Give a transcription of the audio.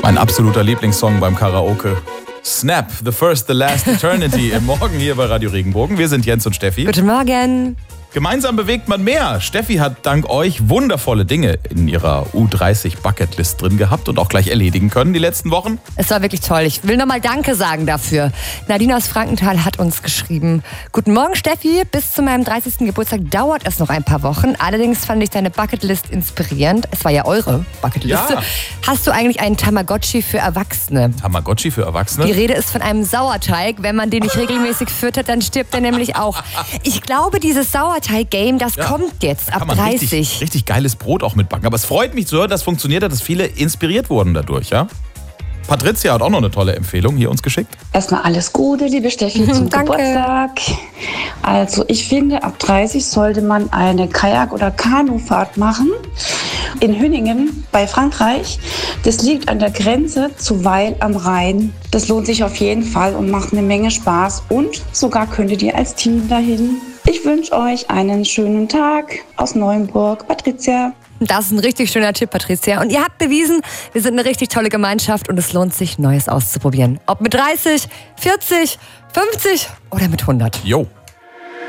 Mein absoluter Lieblingssong beim Karaoke. Snap, the first, the last eternity. Im Morgen hier bei Radio Regenbogen. Wir sind Jens und Steffi. Guten Morgen. Gemeinsam bewegt man mehr. Steffi hat dank euch wundervolle Dinge in ihrer U30-Bucketlist drin gehabt und auch gleich erledigen können die letzten Wochen. Es war wirklich toll. Ich will nochmal Danke sagen dafür. Nadine aus Frankenthal hat uns geschrieben: Guten Morgen, Steffi. Bis zu meinem 30. Geburtstag dauert es noch ein paar Wochen. Allerdings fand ich deine Bucketlist inspirierend. Es war ja eure Bucketliste. Ja. Hast du eigentlich einen Tamagotchi für Erwachsene? Tamagotchi für Erwachsene? Die Rede ist von einem Sauerteig. Wenn man den nicht regelmäßig füttert, dann stirbt er nämlich auch. Ich glaube, dieses Sauerteig-Game, das kommt jetzt ab kann man 30. Richtig geiles Brot auch mitbacken. Aber es freut mich zu hören, dass funktioniert hat, dass viele inspiriert wurden dadurch, ja? Patricia hat auch noch eine tolle Empfehlung hier uns geschickt. Erstmal alles Gute, liebe Steffi, zum Danke. Geburtstag. Also ich finde, ab 30 sollte man eine Kajak- oder Kanufahrt machen in Hüningen bei Frankreich. Das liegt an der Grenze zu Weil am Rhein. Das lohnt sich auf jeden Fall und macht eine Menge Spaß. Und sogar könntet ihr als Team dahin. Ich wünsche euch einen schönen Tag aus Neuenburg. Patricia. Das ist ein richtig schöner Tipp, Patricia. Und ihr habt bewiesen, wir sind eine richtig tolle Gemeinschaft und es lohnt sich, Neues auszuprobieren. Ob mit 30, 40, 50 oder mit 100. Jo.